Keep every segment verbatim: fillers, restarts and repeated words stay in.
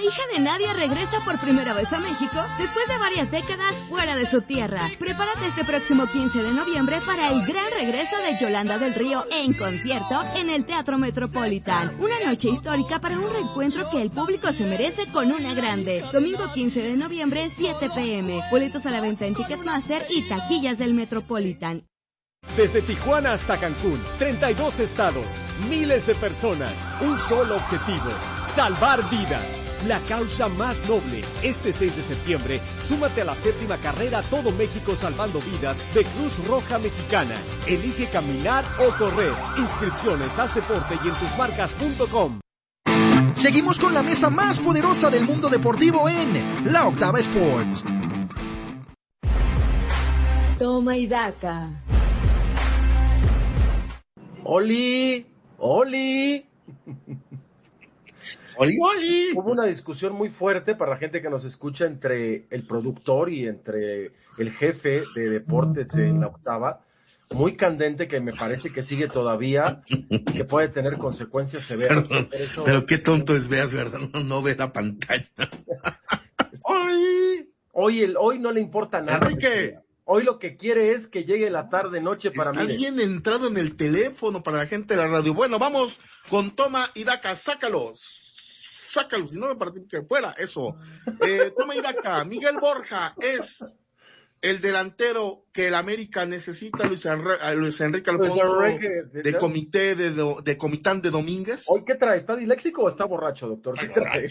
hija de Nadia regresa por primera vez a México después de varias décadas fuera de su tierra. Prepárate este próximo quince de noviembre para el gran regreso de Yolanda del Río en concierto en el Teatro Metropolitan. Una noche histórica para un reencuentro que el público se merece con una grande. Domingo quince de noviembre, siete pe eme. Boletos a la venta en Ticketmaster y taquillas del Metropolitan. Desde Tijuana hasta Cancún, treinta y dos estados, miles de personas, un solo objetivo, salvar vidas. La causa más noble. Este seis de septiembre, súmate a la séptima carrera Todo México Salvando Vidas de Cruz Roja Mexicana. Elige caminar o correr. Inscripciones, haz deporte y en tus marcas punto com. Seguimos con la mesa más poderosa del mundo deportivo en La Octava Sports. Toma y daca. ¡Oli! ¡Oli! ¡Oli! ¡Oli! Hubo una discusión muy fuerte para la gente que nos escucha entre el productor y entre el jefe de deportes en La Octava, muy candente, que me parece que sigue todavía y que puede tener consecuencias severas. Pero, eso... pero qué tonto es Beas, ¿verdad? No, no ve la pantalla. ¡Oli! Hoy, el, hoy no le importa nada. Enrique. Hoy lo que quiere es que llegue la tarde, noche para mí. Está bien entrado en el teléfono para la gente de la radio. Bueno, vamos con Toma y Daca, sácalos. Sácalos, si no me parece que fuera, eso. Eh, Toma y Daca, Miguel Borja es el delantero que el América necesita, Luis, Enri- Luis Enrique Alfonso, Luis Enrique, de, de comité de, de, de Comitán de Domínguez. ¿Hoy qué trae? ¿Está diléxico o está borracho, doctor? ¿Qué trae?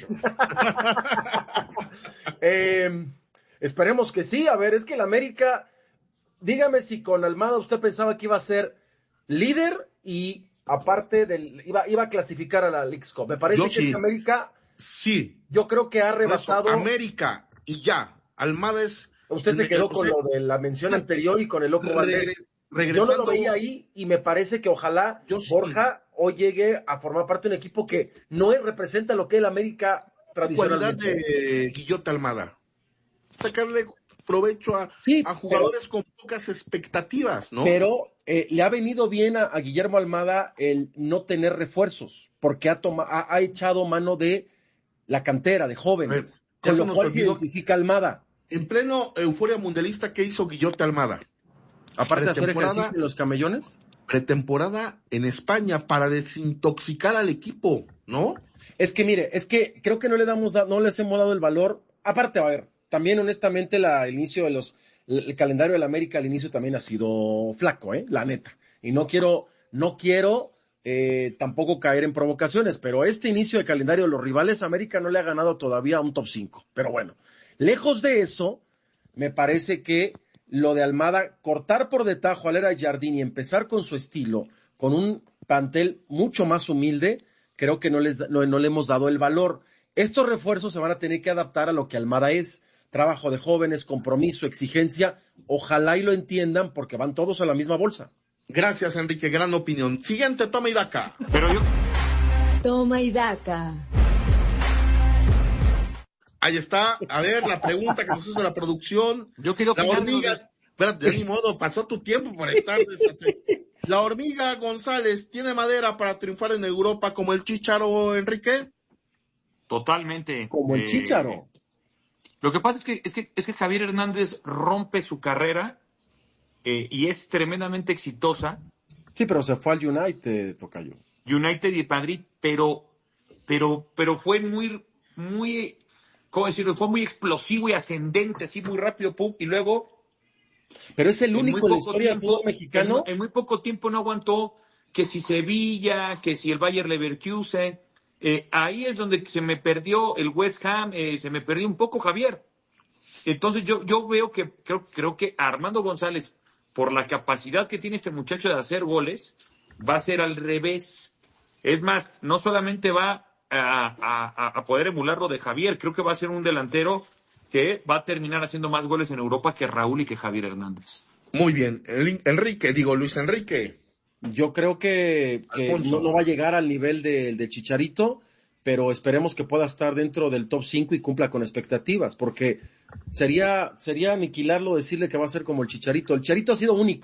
eh... Esperemos que sí. A ver, es que el América, dígame si con Almada usted pensaba que iba a ser líder y aparte del iba iba a clasificar a la Leagues Cup. Me parece yo que sí. este América, sí, yo creo que ha rebasado. Eso, América y ya. Almada es. Usted se quedó con lo de la mención anterior y con el loco Valdés. Yo no lo veía ahí y me parece que ojalá Borja sí. hoy llegue a formar parte de un equipo que no representa lo que es el América tradicionalmente. Cualidad de Guillota Almada. Sacarle provecho a, sí, a jugadores pero, con pocas expectativas, ¿no? Pero eh, le ha venido bien a, a Guillermo Almada el no tener refuerzos, porque ha, toma, ha, ha echado mano de la cantera, de jóvenes, ver, con lo cual se identifica Almada. En pleno euforia mundialista, ¿qué hizo Guillote Almada? Aparte de hacer ejercicio en los camellones. Pretemporada en España para desintoxicar al equipo, ¿no? Es que mire, es que creo que no le damos, no les hemos dado el valor. Aparte, a ver, también honestamente la, el inicio de los, el calendario del América al inicio también ha sido flaco, eh, la neta. Y no quiero, no quiero eh, tampoco caer en provocaciones, pero este inicio de calendario de los rivales, América no le ha ganado todavía un top cinco. Pero bueno, lejos de eso, me parece que lo de Almada, cortar por de tajo al Era Jardín y empezar con su estilo, con un plantel mucho más humilde, creo que no, les, no, no le hemos dado el valor. Estos refuerzos se van a tener que adaptar a lo que Almada es. Trabajo de jóvenes, compromiso, exigencia, ojalá y lo entiendan porque van todos a la misma bolsa. Gracias, Enrique, gran opinión. Siguiente, Toma y Daca. Pero yo... Toma y Daca. Ahí está, a ver, la pregunta que nos hizo la producción. Yo quiero La hormiga, de... espérate, de ni modo, pasó tu tiempo por estar deshace... La hormiga González, ¿tiene madera para triunfar en Europa como el Chícharo, Enrique? Totalmente. Como el eh... Chícharo. Lo que pasa es que, es que, es que Javier Hernández rompe su carrera eh, y es tremendamente exitosa. Sí, pero se fue al United, tocayo. United y Madrid, pero, pero, pero fue muy, muy, ¿cómo decirlo? Fue muy explosivo y ascendente, así muy rápido, pum, y luego. Pero es el único en la historia tiempo, del fútbol mexicano. En, en muy poco tiempo no aguantó que si Sevilla, que si el Bayer Leverkusen. Eh, ahí es donde se me perdió el West Ham, eh, se me perdió un poco Javier. Entonces yo, yo veo que creo, creo que Armando González, por la capacidad que tiene este muchacho de hacer goles, va a ser al revés. Es más, no solamente va a, a, a poder emular lo de Javier, creo que va a ser un delantero que va a terminar haciendo más goles en Europa que Raúl y que Javier Hernández. Muy bien, El, Enrique, digo Luis Enrique. Yo creo que, que no, no va a llegar al nivel de, de Chicharito, pero esperemos que pueda estar dentro del top cinco y cumpla con expectativas, porque sería sería aniquilarlo decirle que va a ser como el Chicharito. El Chicharito ha sido único.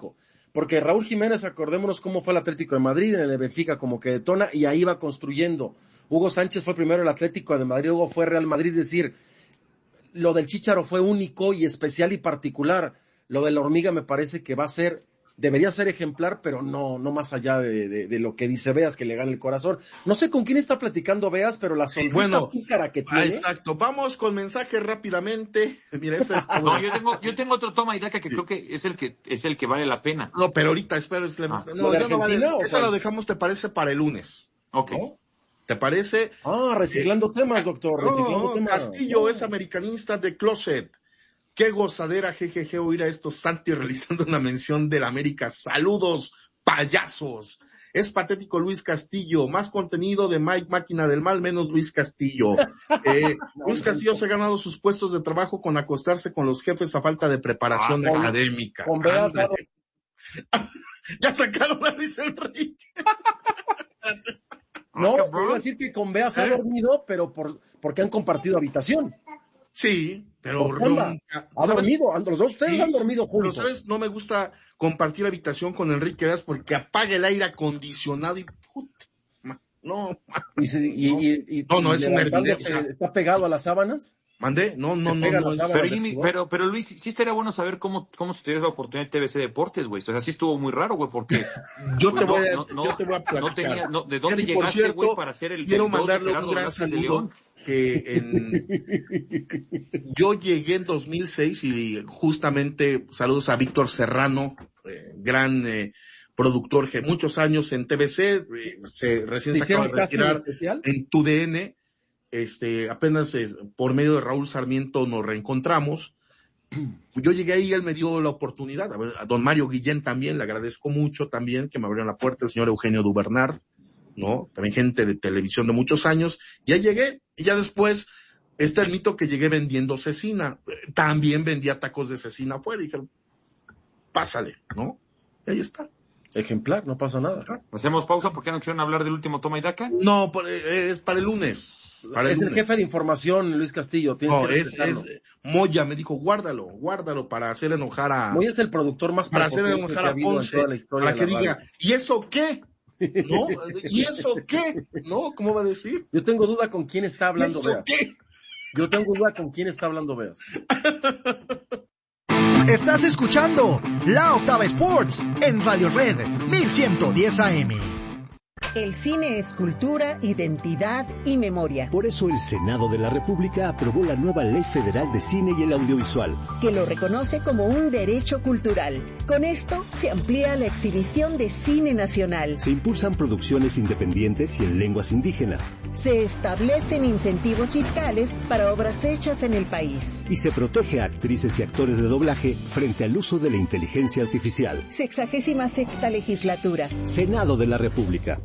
porque Raúl Jiménez, acordémonos cómo fue el Atlético de Madrid, en el Benfica como que detona, y ahí va construyendo. Hugo Sánchez fue primero el Atlético de Madrid, Hugo fue Real Madrid, es decir, lo del Chícharo fue único y especial y particular. Lo de la Hormiga me parece que va a ser, debería ser ejemplar, pero no, no más allá de, de, de lo que dice Beas, que le gana el corazón. No sé con quién está platicando Beas, pero la sonrisa bueno, pícara que tiene. Exacto, vamos con mensajes rápidamente. Mira, ese es no, yo tengo, yo tengo otro toma y daca que sí. creo que es el que es el que vale la pena. No, pero ahorita, espera, es la... ah, no, ya no vale. Esa la dejamos, ¿te parece? Para el lunes. Ok. ¿No? ¿Te parece? Ah, reciclando eh, temas, doctor, reciclando no, temas. Castillo no. es americanista de closet. Qué gozadera, jejeje, oír a estos Santi realizando una mención del América. Saludos, payasos. Es patético Luis Castillo. Más contenido de Mike Máquina del Mal, menos Luis Castillo. Eh, no, Luis Castillo no, se ha ganado sus puestos de trabajo con acostarse con los jefes a falta de preparación ah, académica. Con Beas, ya sacaron a Luis Enrique. No, quiero decir que con Beas ha dormido, pero por, porque han compartido habitación. Sí, pero nunca. Ha dormido, los dos ustedes sí, han dormido juntos. Pero sabes, no me gusta compartir habitación con Enrique Beas porque apaga el aire acondicionado y puta, no. Y, se, y, no, y, y, no, no, y es un hervidero. ¿Está pegado a las sábanas? ¿Mandé? No, no, no. no, no pero, Jimmy, pero, pero Luis, sí estaría bueno saber cómo, cómo se te dio la oportunidad de T V C Deportes, güey. O sea, sí estuvo muy raro, güey, porque... yo, te voy a, no, no, yo te voy a platicar. No tenía, no, ¿de dónde Fíjate, llegaste, güey, para hacer el... Quiero mandarle un gran saludo que en... yo llegué en dos mil seis y justamente saludos a Víctor Serrano, eh, gran... Eh, productor que muchos años en T V C, eh, se recién se acaba de retirar en Tu D N. Este, apenas eh, por medio de Raúl Sarmiento nos reencontramos. Yo llegué ahí, él me dio la oportunidad, a, ver, a don Mario Guillén también, le agradezco mucho también que me abrieron la puerta, el señor Eugenio Dubernard, ¿no? También gente de televisión de muchos años. Ya llegué, y ya después está el mito que llegué vendiendo cecina. También vendía tacos de cecina afuera, y dijeron, pásale, ¿no? Y ahí está. Ejemplar, no pasa nada. ¿Hacemos pausa porque no quieren hablar del último toma y daca? No, es para el lunes. Para es el, el jefe de información, Luis Castillo. Tienes no, que es, es Moya, me dijo, guárdalo, guárdalo para hacer enojar a... Moya es el productor más para hacer enojar a Ponce, para que diga, radio. ¿Y eso qué? ¿No? ¿Y eso qué? ¿No? ¿Cómo va a decir? Yo tengo duda con quién está hablando, ¿Y eso Beas. qué? Yo tengo duda con quién está hablando, Beas. Estás escuchando La Octava Sports en Radio Red mil ciento diez A M. El cine es cultura, identidad y memoria. Por eso el Senado de la República aprobó la nueva Ley Federal de Cine y el Audiovisual, que lo reconoce como un derecho cultural. Con esto se amplía la exhibición de cine nacional. Se impulsan producciones independientes y en lenguas indígenas. Se establecen incentivos fiscales para obras hechas en el país. Y se protege a actrices y actores de doblaje frente al uso de la inteligencia artificial. Sexagésima sexta legislatura. Senado de la República.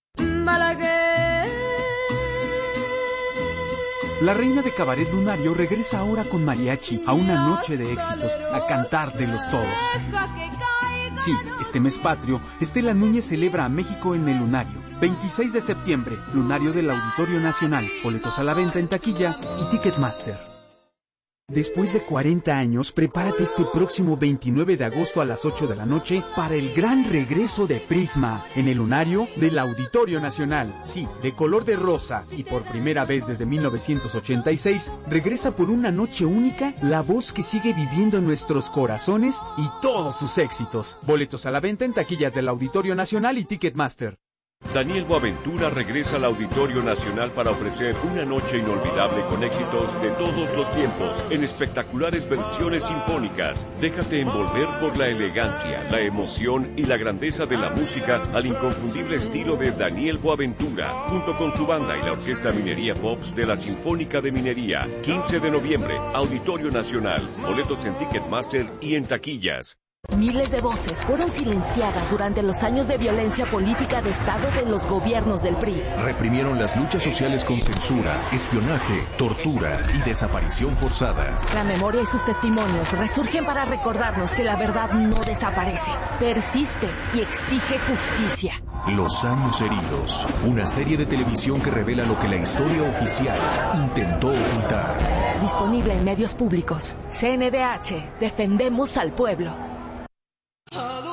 La reina de cabaret lunario regresa ahora con mariachi a una noche de éxitos, a cantar de los todos. Sí, este mes patrio, Estela Núñez celebra a México en el Lunario. veintiséis de septiembre, Lunario del Auditorio Nacional. Boletos a la venta en taquilla y Ticketmaster. Después de cuarenta años, prepárate este próximo veintinueve de agosto a las ocho de la noche para el gran regreso de Prisma en el Lunario del Auditorio Nacional. Sí, de color de rosa y por primera vez desde mil novecientos ochenta y seis, regresa por una noche única la voz que sigue viviendo en nuestros corazones y todos sus éxitos. Boletos a la venta en taquillas del Auditorio Nacional y Ticketmaster. Daniel Boaventura regresa al Auditorio Nacional para ofrecer una noche inolvidable con éxitos de todos los tiempos en espectaculares versiones sinfónicas. Déjate envolver por la elegancia, la emoción y la grandeza de la música al inconfundible estilo de Daniel Boaventura, junto con su banda y la Orquesta Minería Pops de la Sinfónica de Minería. quince de noviembre, Auditorio Nacional. Boletos en Ticketmaster y en taquillas. Miles de voces fueron silenciadas durante los años de violencia política de Estado de los gobiernos del P R I. Reprimieron las luchas sociales con censura, espionaje, tortura y desaparición forzada. La memoria y sus testimonios resurgen para recordarnos que la verdad no desaparece, persiste y exige justicia. Los años heridos, una serie de televisión que revela lo que la historia oficial intentó ocultar. Disponible en medios públicos. C N D H, defendemos al pueblo.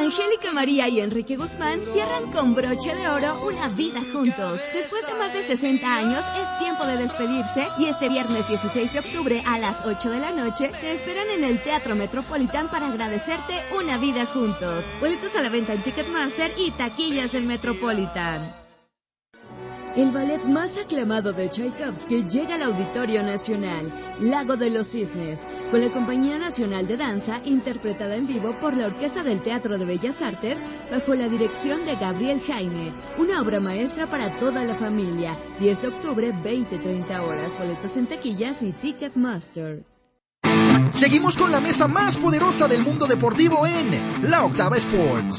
Angélica María y Enrique Guzmán cierran con broche de oro una vida juntos. Después de más de sesenta años, es tiempo de despedirse y este viernes dieciséis de octubre a las ocho de la noche te esperan en el Teatro Metropolitan para agradecerte una vida juntos. Boletos a la venta en Ticketmaster y taquillas del Metropolitan. El ballet más aclamado de Tchaikovsky llega al Auditorio Nacional, Lago de los Cisnes, con la Compañía Nacional de Danza, interpretada en vivo por la Orquesta del Teatro de Bellas Artes, bajo la dirección de Gabriel Jaime. Una obra maestra para toda la familia. diez de octubre, veinte a treinta horas. Boletos en taquillas y Ticketmaster. Seguimos con la mesa más poderosa del mundo deportivo en La Octava Sports.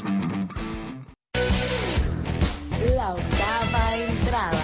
La octava entrada.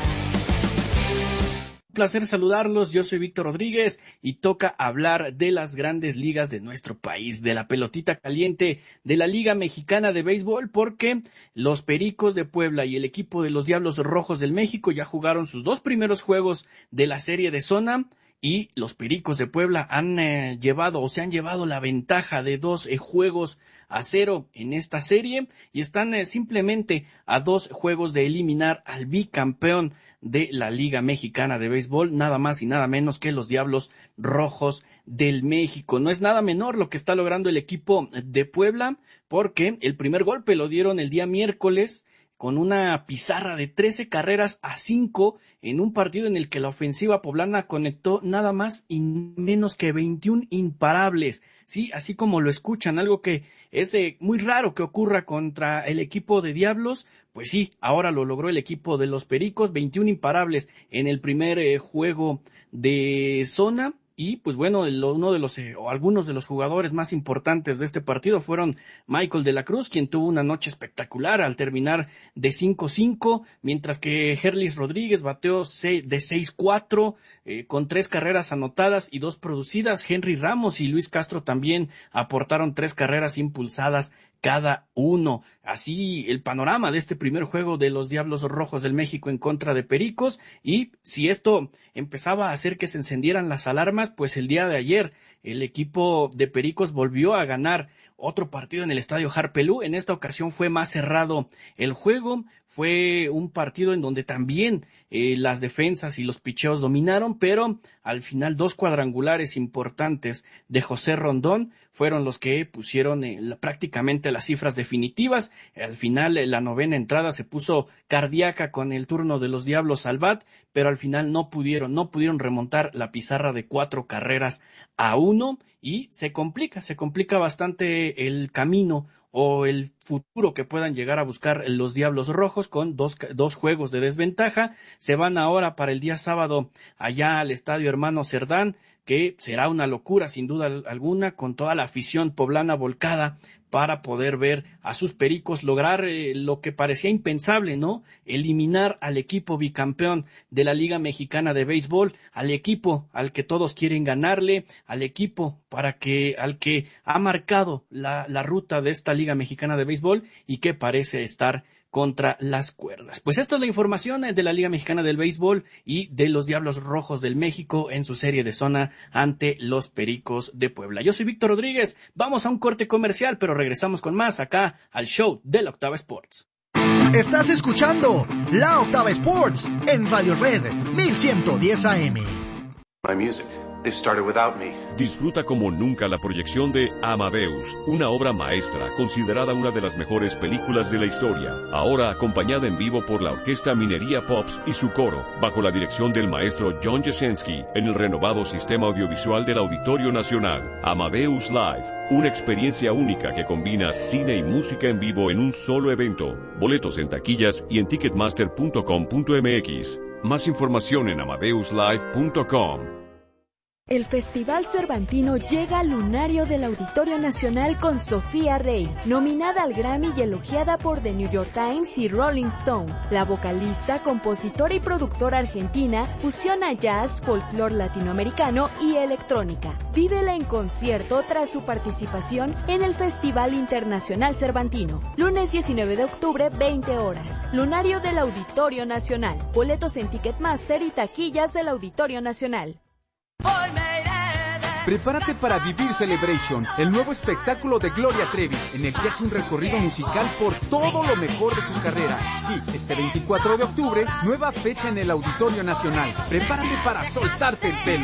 Un placer saludarlos, yo soy Víctor Rodríguez y toca hablar de las grandes ligas de nuestro país, de la pelotita caliente de la Liga Mexicana de Béisbol, porque los Pericos de Puebla y el equipo de los Diablos Rojos del México ya jugaron sus dos primeros juegos de la serie de zona. Y los Pericos de Puebla han eh, llevado o se han llevado la ventaja de dos eh, juegos a cero en esta serie y están eh, simplemente a dos juegos de eliminar al bicampeón de la Liga Mexicana de Béisbol, nada más y nada menos que los Diablos Rojos del México. No es nada menor lo que está logrando el equipo de Puebla, porque el primer golpe lo dieron el día miércoles con una pizarra de trece carreras a cinco en un partido en el que la ofensiva poblana conectó nada más y menos que veintiún imparables. Sí, así como lo escuchan, algo que es eh, muy raro que ocurra contra el equipo de Diablos. Pues sí, ahora lo logró el equipo de los Pericos, veintiún imparables en el primer eh, juego de zona. Y pues bueno, uno de los eh, o algunos de los jugadores más importantes de este partido fueron Michael de la Cruz, quien tuvo una noche espectacular al terminar de cinco cinco, mientras que Herlis Rodríguez bateó de seis cuatro eh, con tres carreras anotadas y dos producidas. Henry Ramos y Luis Castro también aportaron tres carreras impulsadas cada uno. Así el panorama de este primer juego de los Diablos Rojos del México en contra de Pericos, y si esto empezaba a hacer que se encendieran las alarmas, pues el día de ayer el equipo de Pericos volvió a ganar otro partido en el estadio Harpelú. En esta ocasión fue más cerrado el juego, fue un partido en donde también eh, las defensas y los picheos dominaron, pero al final dos cuadrangulares importantes de José Rondón fueron los que pusieron eh, la, prácticamente las cifras definitivas. Al final eh, la novena entrada se puso cardíaca con el turno de los Diablos al bat, pero al final no pudieron, no pudieron remontar la pizarra de cuatro carreras a uno y se complica, se complica bastante el camino o el futuro que puedan llegar a buscar los Diablos Rojos con dos, dos juegos de desventaja. Se van ahora para el día sábado allá al Estadio Hermano Cerdán, que será una locura sin duda alguna, con toda la afición poblana volcada para poder ver a sus Pericos lograr eh, lo que parecía impensable, ¿no? Eliminar al equipo bicampeón de la Liga Mexicana de Béisbol, al equipo al que todos quieren ganarle, al equipo para que al que ha marcado la, la ruta de esta Liga Mexicana de Béisbol y que parece estar contra las cuerdas. Pues esta es la información de la Liga Mexicana del Béisbol y de los Diablos Rojos del México en su serie de zona ante los Pericos de Puebla. Yo soy Víctor Rodríguez, vamos a un corte comercial, pero regresamos con más acá al show de La Octava Sports. Estás escuchando La Octava Sports en Radio Red mil ciento diez A M. My music. They've started without me. Disfruta como nunca la proyección de Amadeus, una obra maestra considerada una de las mejores películas de la historia. Ahora acompañada en vivo por la Orquesta Minería Pops y su coro, bajo la dirección del maestro John Jasinski, en el renovado sistema audiovisual del Auditorio Nacional. Amadeus Live, una experiencia única que combina cine y música en vivo en un solo evento. Boletos en taquillas y en ticketmaster punto com punto m x. Más información en amadeus live punto com. El Festival Cervantino llega al lunario del Auditorio Nacional con Sofía Rey, nominada al Grammy y elogiada por The New York Times y Rolling Stone. La vocalista, compositora y productora argentina fusiona jazz, folclore latinoamericano y electrónica. Vívela en concierto tras su participación en el Festival Internacional Cervantino. Lunes diecinueve de octubre, veinte horas. Lunario del Auditorio Nacional. Boletos en Ticketmaster y taquillas del Auditorio Nacional. Hoy me iré de Prepárate para vivir Celebration, el nuevo espectáculo de Gloria Trevi, en el que hace un recorrido musical por todo lo mejor de su carrera. Sí, este veinticuatro de octubre, nueva fecha en el Auditorio Nacional. Prepárate para soltarte el pelo.